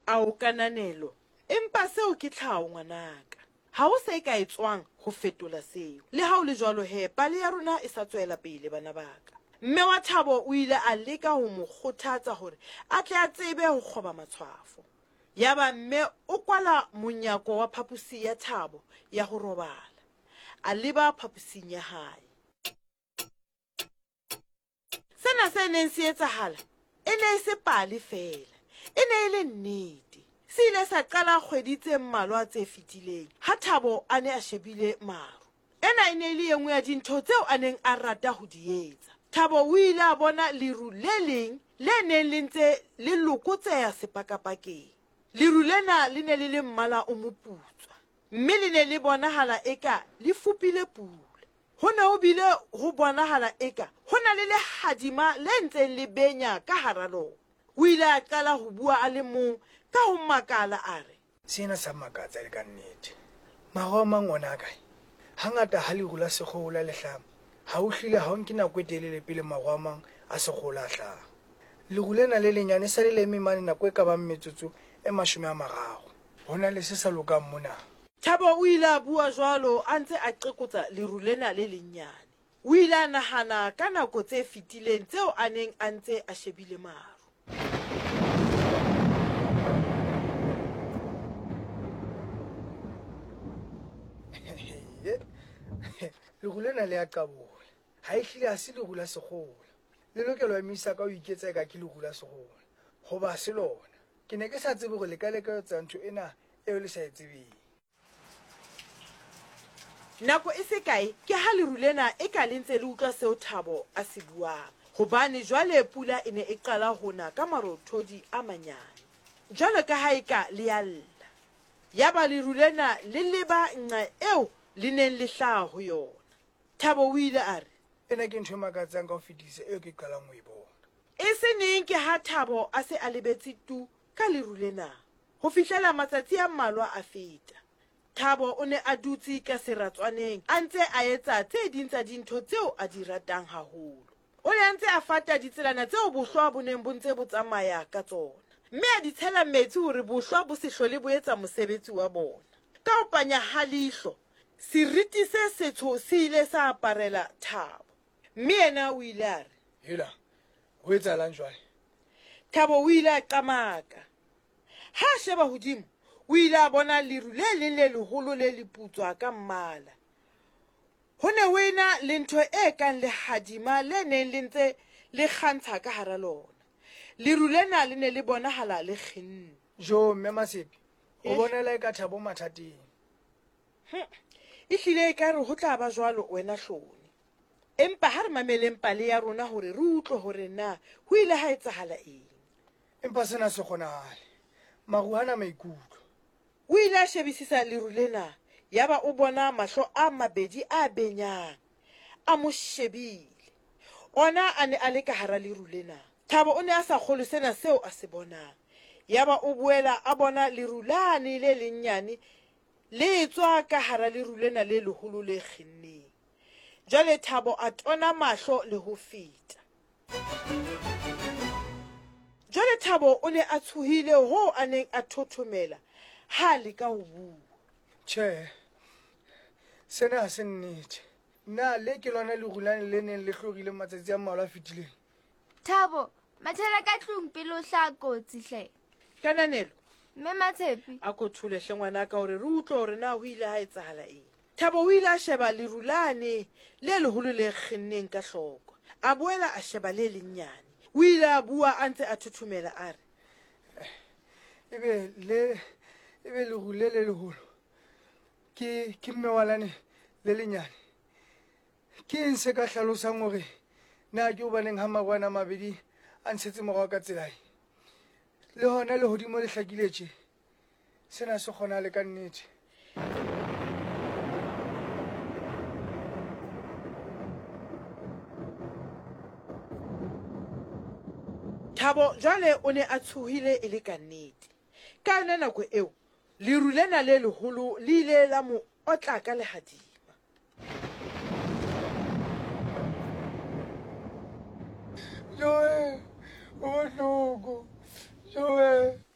a o kananelo empa seo ke tlhao ngwanaka ha o se ka etswang ho fetola seo le ha o le jwalo he pale ya rona e sa tswela pele bana baka mme wa Thabo o ile a leka ho mo kgothatsa hore a tle a tsebe ho kgoba matshwafo yaba mme o kwala monyako wa phapusi ya Thabo ya ho robala a leba phapusing ya hae sena se neng se etsahala e ne e se pale fela e ne e le nnete se ile sa qala kgwedi tse mmalwa tse fetileng ha Thabo a ne a shebile maru ena e ne le engwe ya dintho tseo a neng a rata ho di etsa Thabo o ile a bona leru le leng le neng le ntse le lokotseha sepakapakeng leru lena le ne le le mmala o moputswa mme le ne le bonahala eka le fupile pula ho ne ho bile ho bonahala eka ho na le lehadima le ntseng le benya ka hara lona o ile a qala ho bua a le mong ka ho makala a re sena sa makatsa le ka nnete mago a mangwana kae hangata ha leru la sekgola le hlama ha o hlile ha o nke nako e telele pele mago a mang a sekgola a hlaha leru lena le lenyane sa le leme mane nako e ka bang metsotso e 30 hona le se sa lokang mona Thabo o ile a bua jwalo a ntse a qekotsa leru lena le lenyane o ile a nahana ka nako tse fetileng tseo a neng a ntse a shebile maru leru lena le a qabola ha e hlile ha se leru la sekgola le lokela ho emisa ka ho iketsa ka ke leru la sekgola hoba se lona ke ne ke sa tsebe gore le ka leka etsa ntho ena eo le sa e tsebeng nako e se kae ke ha leru lena e ka le ntse le utlwa seo Thabo a se buang hobane jwale pula e ne e qala hona ka marothodi a manyane jwale ka ha e ka le alla yaba leru lena le leba nqa eo le neng le hlaha ho yona Thabo o ile a re ena ke ntho e makatsang ka ho fetisa eo ke qalang ho e bona e se neng ke ha Thabo a se a lebetse tu ka leru lena ho fihlela matsatsi a mmalwa a feta Thabo o ne a dutse ka seratswaneng a ntse a etsa tse ding tsa dintho tseo a di ratang haholo o ne ntse a fata ditselana tseo bohlwa bo neng bo ntse bo tsamaya ka tsona mme a di tshela metsi hore bohlwa bo se hlole bo etsa mosebetsi wa bona ka ho panya ha leihlo seriti se setsho se ile sa aparela Thabo mme yena o ile a re hela ho etsahalang jwale Thabo o ile a qamaka ha sheba hodimo o ile a bona leru le leng le leholo le leputswa ka mmala ho ne wena le ntho e kang lehadima le neng le ntse le kgantsha ka hara lona leru lena le ne le bonahala le kginne jo mme Masepi o bonela e ka Thabo mathateng e hlile ka re ho tla ba jwalo wena hlone empa ha re mameleng pale ya rona hore re utlwe hore na ho ile ha etsahala eng empa sena se kgonahale maru hana maikutlo o ile a shebisisa leru lena yaba o bona mahlo a mabedi a benyang a mo shebile ona a ne a le ka hara leru lena Thabo o ne a sa kgolwe sena seo a se bonang yaba o boela a bona leru lane le lennyane le tswa ka hara leru lena le leholo le kginneng jwale Thabo a tona mahlo le ho feta jwale Thabo o ne a tshohile ho a neng a thothomela ha le ka ho bua tjhe sena ha se nnete na le ke lona le rulane le neng le hlogile matsatsi a mmalwa a fetileng Thabo mathela ka tlung pele o hlaha kotsi hle Kananelo mme Matshepi a ko thole hle ngwana ka hore re utlwe hore na ho ile ha etsahala eng Thabo o ile a sheba leru lane le leholo le kginneng ka hloko a boela a sheba le lennyane o ile a bua a ntse a thothomela a re ebe leru le leholo ke mme walane le lenyane ke eng se ka hlalosang hore na ke hobaneng ha magwana mabedi a ntshetse morao ka tsela le hona lehodimo le hlakile tje sena se kgonahale ka nnete Thabo jwale o ne a tshohile e le ka nnete ka yona nako eo leru lena le leholo le ile la mo otla ka lehadima Joe o bohloko Joe